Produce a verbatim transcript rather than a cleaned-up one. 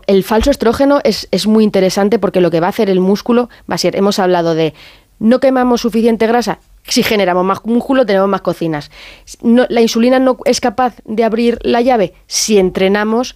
el falso estrógeno es, es muy interesante porque lo que va a hacer el músculo va a ser, hemos hablado de no quemamos suficiente grasa, si generamos más músculo tenemos más cocinas. No, la insulina no es capaz de abrir la llave. Si entrenamos,